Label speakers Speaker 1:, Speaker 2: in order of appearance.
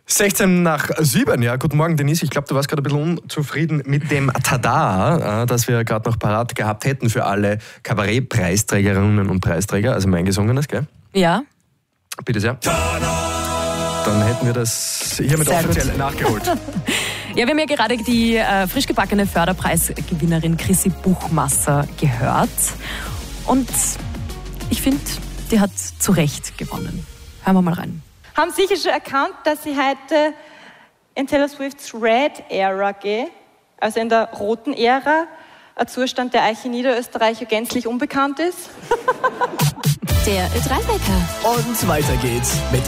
Speaker 1: 6:16, ja. Guten Morgen, Denise. Ich glaube, du warst gerade ein bisschen unzufrieden mit dem Tada, das wir gerade noch parat gehabt hätten für alle Kabarett-Preisträgerinnen und Preisträger, also mein Gesungenes, gell?
Speaker 2: Ja.
Speaker 1: Bitte sehr. Dann hätten wir das hiermit
Speaker 2: Sehr
Speaker 1: offiziell
Speaker 2: gut.
Speaker 1: nachgeholt.
Speaker 2: Ja, wir haben ja gerade die frisch gebackene Förderpreisgewinnerin Chrissy Buchmasser gehört. Und ich finde, die hat zu Recht gewonnen. Hören wir mal rein.
Speaker 3: Haben sicher schon erkannt, dass ich heute in Taylor Swifts Red Era gehe, also in der roten Ära, ein Zustand, der euch in Niederösterreich gänzlich unbekannt ist.
Speaker 4: Der Ö3-Wecker.
Speaker 5: Und weiter geht's mit